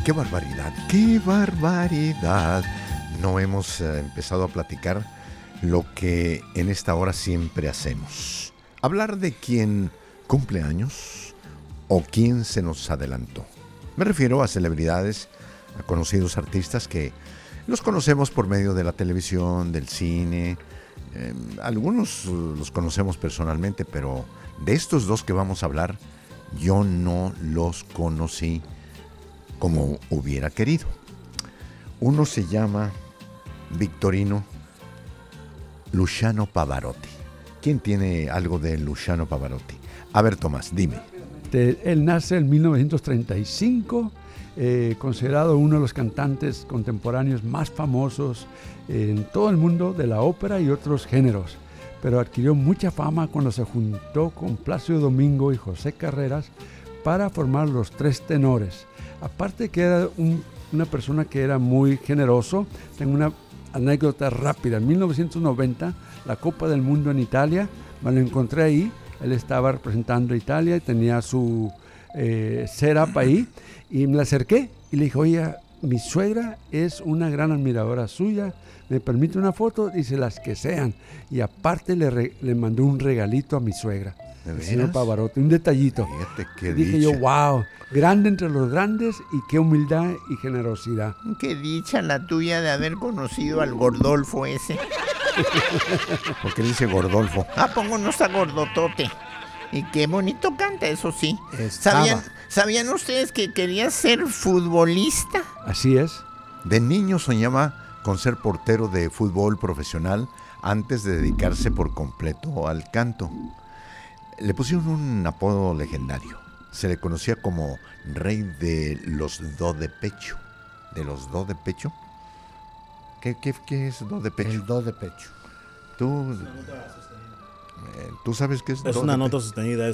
¡Qué barbaridad! ¡Qué barbaridad! No hemos empezado a platicar lo que en esta hora siempre hacemos. Hablar de quién cumple años o quién se nos adelantó. Me refiero a celebridades, a conocidos artistas que los conocemos por medio de la televisión, del cine. Algunos los conocemos personalmente, pero de estos dos que vamos a hablar, yo no los conocí como hubiera querido. Uno se llama Victorino Luciano Pavarotti. ¿Quién tiene algo de Luciano Pavarotti? A ver, Tomás, dime. Él nace en 1935, considerado uno de los cantantes contemporáneos más famosos en todo el mundo de la ópera y otros géneros, pero adquirió mucha fama cuando se juntó con Plácido Domingo y José Carreras para formar los Tres Tenores. Aparte que era una persona que era muy generoso, tengo una anécdota rápida. En 1990, la Copa del Mundo en Italia, me lo encontré ahí. Él estaba representando a Italia y tenía su setup ahí. Y me le acerqué y le dije, oye, mi suegra es una gran admiradora suya. ¿Me permite una foto? Dice, las que sean. Y aparte le mandó un regalito a mi suegra. El señor Pavarotti, un detallito. Fíjate qué dije yo, wow, grande entre los grandes y qué humildad y generosidad. Qué dicha la tuya de haber conocido al Gordolfo ese. ¿Por qué dice Gordolfo? ¿A poco no está gordotote? Y qué bonito canta, eso sí. ¿Sabían ustedes que quería ser futbolista? Así es. De niño soñaba con ser portero de fútbol profesional antes de dedicarse por completo al canto. Le pusieron un apodo legendario. Se le conocía como Rey de los Do de Pecho. ¿De los Do de Pecho? ¿Qué es Do de Pecho? El Do de Pecho. ¿Tú sabes qué es Do de pecho? Es una nota sostenida.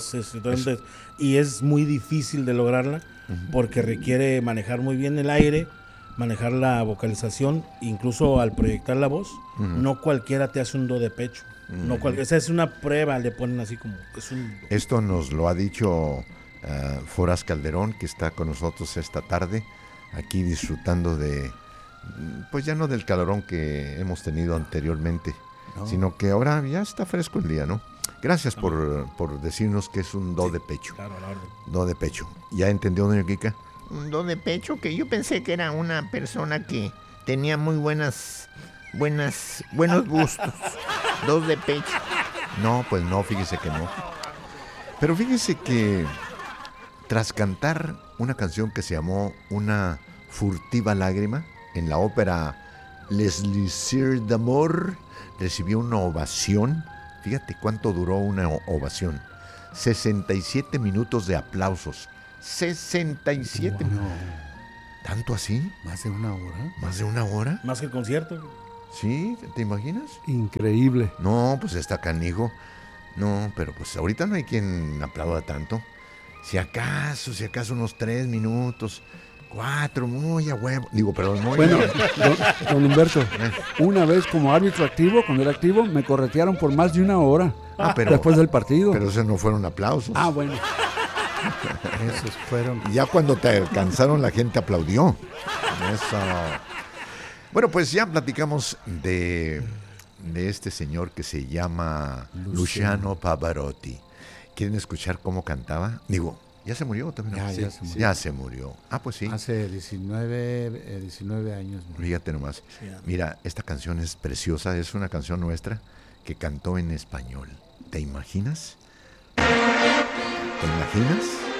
Y es muy difícil de lograrla porque requiere manejar muy bien el aire, manejar la vocalización, incluso al proyectar la voz. No cualquiera te hace un Do de pecho. Esa es una prueba, le ponen así como... Esto nos lo ha dicho Foras Calderón, que está con nosotros esta tarde, aquí disfrutando de, pues ya no del calorón que hemos tenido anteriormente, sino que ahora ya está fresco el día, ¿no? Gracias por decirnos que es un do de pecho. Claro, claro. Do de pecho. ¿Ya entendió, doña Kika? Un do de pecho, que yo pensé que era una persona que tenía muy buenos gustos. Dos de pecho. No, pues no, fíjese que no. Pero fíjese que tras cantar una canción que se llamó Una furtiva lágrima en la ópera Les Lycées d'Amour, recibió una ovación. Fíjate cuánto duró una ovación. 67 minutos de aplausos. 67 minutos. ¿Tanto así? ¿Más de una hora? ¿Más de una hora? ¿Más que el concierto? ¿Sí? ¿Te imaginas? Increíble. No, pues está canijo. No, pero pues ahorita no hay quien aplauda tanto. Si acaso unos 3 minutos, 4, muy a huevo. Digo, perdón, muy bueno, don Humberto, una vez como árbitro activo, cuando era activo, me corretearon por más de una hora después del partido. Pero esos no fueron aplausos. Ah, bueno. Esos fueron... Ya cuando te alcanzaron la gente aplaudió. Eso... Bueno, pues ya platicamos de este señor que se llama Luciano Pavarotti. ¿Quieren escuchar cómo cantaba? Digo, ¿ya se murió también? Ya se murió. Ah, pues sí. Hace 19 años. Fíjate nomás. Sí, mira, esta canción es preciosa. Es una canción nuestra que cantó en español. ¿Te imaginas? ¿Te imaginas?